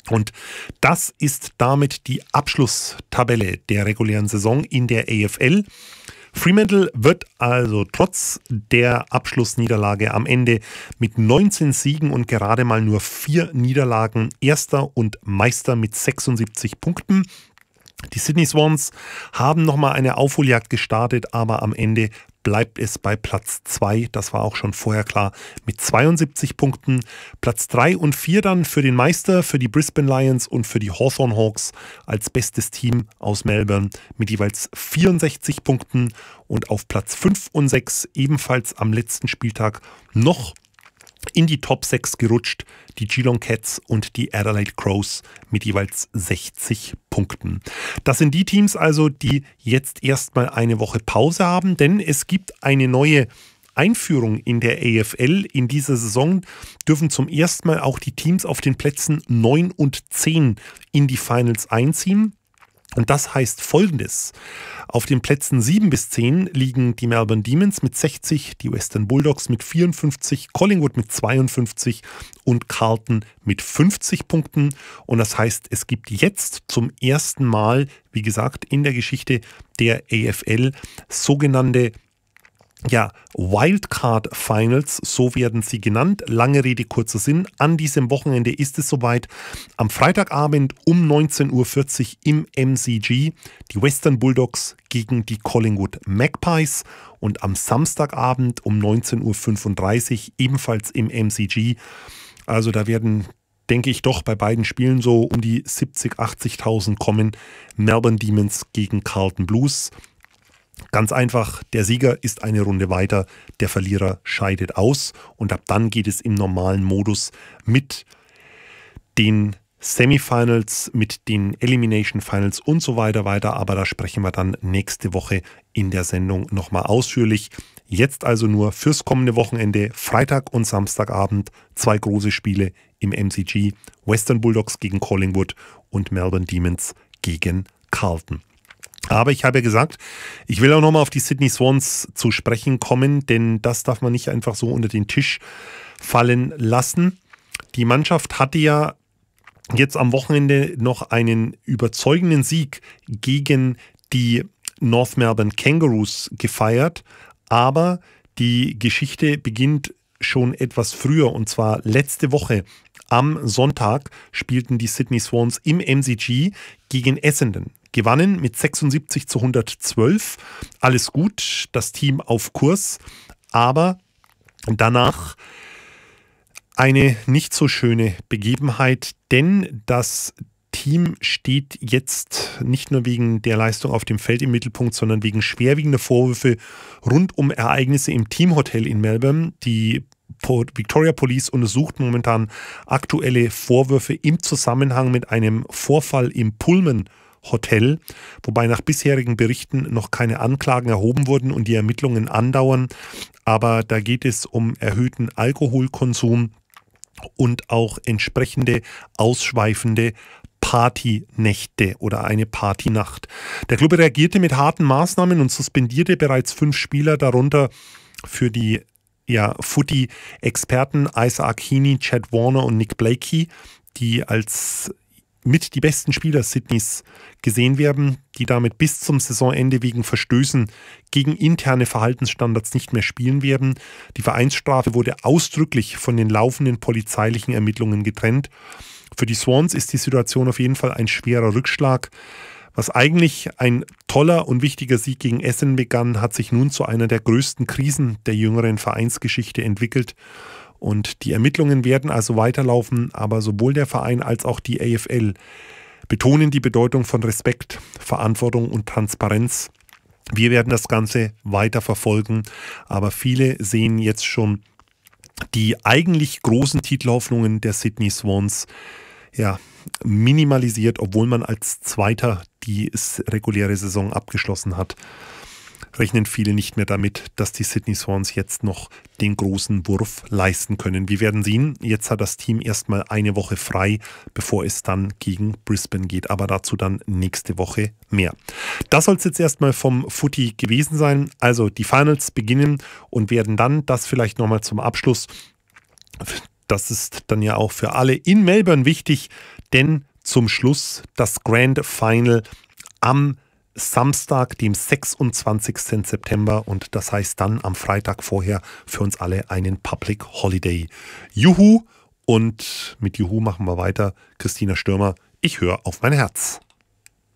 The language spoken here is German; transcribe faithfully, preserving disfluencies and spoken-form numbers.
Und das ist damit die Abschlusstabelle der regulären Saison in der A F L. Fremantle wird also trotz der Abschlussniederlage am Ende mit neunzehn Siegen und gerade mal nur vier Niederlagen Erster und Meister mit sechsundsiebzig Punkten. Die Sydney Swans haben nochmal eine Aufholjagd gestartet, aber am Ende bleibt es bei Platz zwei. Das war auch schon vorher klar, mit zweiundsiebzig Punkten. Platz drei und vier dann für den Meister, für die Brisbane Lions und für die Hawthorn Hawks als bestes Team aus Melbourne mit jeweils vierundsechzig Punkten. Und auf Platz fünf und sechs ebenfalls am letzten Spieltag noch in die Top sechs gerutscht, die Geelong Cats und die Adelaide Crows mit jeweils sechzig Punkten. Das sind die Teams also, die jetzt erstmal eine Woche Pause haben, denn es gibt eine neue Einführung in der A F L. In dieser Saison dürfen zum ersten Mal auch die Teams auf den Plätzen neun und zehn in die Finals einziehen. Und das heißt Folgendes: Auf den Plätzen sieben bis zehn liegen die Melbourne Demons mit sechzig, die Western Bulldogs mit vierundfünfzig, Collingwood mit zweiundfünfzig und Carlton mit fünfzig Punkten. Und das heißt, es gibt jetzt zum ersten Mal, wie gesagt, in der Geschichte der A F L sogenannte Ja, Wildcard Finals, so werden sie genannt. Lange Rede, kurzer Sinn. An diesem Wochenende ist es soweit. Am Freitagabend um neunzehn Uhr vierzig im M C G die Western Bulldogs gegen die Collingwood Magpies und am Samstagabend um neunzehn Uhr fünfunddreißig ebenfalls im M C G. Also da werden, denke ich, doch bei beiden Spielen so um die siebzig, achtzigtausend kommen. Melbourne Demons gegen Carlton Blues. Ganz einfach, der Sieger ist eine Runde weiter, der Verlierer scheidet aus und ab dann geht es im normalen Modus mit den Semifinals, mit den Elimination Finals und so weiter weiter, aber da sprechen wir dann nächste Woche in der Sendung nochmal ausführlich. Jetzt also nur fürs kommende Wochenende, Freitag und Samstagabend, zwei große Spiele im M C G, Western Bulldogs gegen Collingwood und Melbourne Demons gegen Carlton. Aber ich habe ja gesagt, ich will auch nochmal auf die Sydney Swans zu sprechen kommen, denn das darf man nicht einfach so unter den Tisch fallen lassen. Die Mannschaft hatte ja jetzt am Wochenende noch einen überzeugenden Sieg gegen die North Melbourne Kangaroos gefeiert, aber die Geschichte beginnt schon etwas früher und zwar letzte Woche. Am Sonntag spielten die Sydney Swans im M C G gegen Essendon. Gewannen mit sechsundsiebzig zu hundertzwölf. Alles gut, das Team auf Kurs. Aber danach eine nicht so schöne Begebenheit, denn das Team steht jetzt nicht nur wegen der Leistung auf dem Feld im Mittelpunkt, sondern wegen schwerwiegender Vorwürfe rund um Ereignisse im Teamhotel in Melbourne. Die Victoria Police untersucht momentan aktuelle Vorwürfe im Zusammenhang mit einem Vorfall im Pullman Hotel, wobei nach bisherigen Berichten noch keine Anklagen erhoben wurden und die Ermittlungen andauern. Aber da geht es um erhöhten Alkoholkonsum und auch entsprechende ausschweifende Partynächte oder eine Partynacht. Der Club reagierte mit harten Maßnahmen und suspendierte bereits fünf Spieler, darunter für die ja, Footy-Experten Isaac Heaney, Chad Warner und Nick Blakey, die als mit die besten Spieler Sydneys gesehen werden, die damit bis zum Saisonende wegen Verstößen gegen interne Verhaltensstandards nicht mehr spielen werden. Die Vereinsstrafe wurde ausdrücklich von den laufenden polizeilichen Ermittlungen getrennt. Für die Swans ist die Situation auf jeden Fall ein schwerer Rückschlag. Was eigentlich ein toller und wichtiger Sieg gegen Essendon begann, hat sich nun zu einer der größten Krisen der jüngeren Vereinsgeschichte entwickelt. Und die Ermittlungen werden also weiterlaufen, aber sowohl der Verein als auch die A F L betonen die Bedeutung von Respekt, Verantwortung und Transparenz. Wir werden das Ganze weiter verfolgen, aber viele sehen jetzt schon die eigentlich großen Titelhoffnungen der Sydney Swans ja, minimalisiert, obwohl man als Zweiter die reguläre Saison abgeschlossen hat. Rechnen viele nicht mehr damit, dass die Sydney Swans jetzt noch den großen Wurf leisten können. Wir werden sehen, jetzt hat das Team erstmal eine Woche frei, bevor es dann gegen Brisbane geht, aber dazu dann nächste Woche mehr. Das soll es jetzt erstmal vom Footy gewesen sein. Also die Finals beginnen und werden dann, das vielleicht nochmal zum Abschluss, das ist dann ja auch für alle in Melbourne wichtig, denn zum Schluss das Grand Final am Samstag, dem sechsundzwanzigsten September, und das heißt dann am Freitag vorher für uns alle einen Public Holiday. Juhu! Und mit Juhu machen wir weiter. Christina Stürmer, ich höre auf mein Herz.